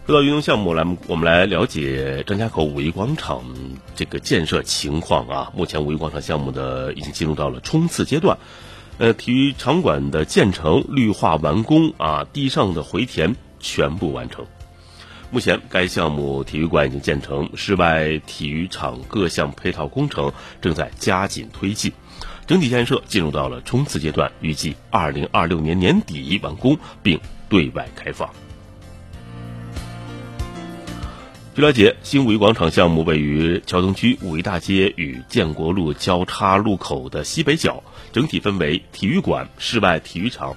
说到运动项目我们来了解张家口五一广场这个建设情况啊。目前五一广场项目已经进入到了冲刺阶段，体育场馆的建成、绿化完工啊，地上的回填全部完成。目前该项目体育馆已经建成，室外体育场各项配套工程正在加紧推进，整体建设进入到了冲刺阶段，预计2026年年底完工并对外开放。据了解，新五一广场项目位于桥东区五一大街与建国路交叉路口的西北角，整体分为体育馆、室外体育场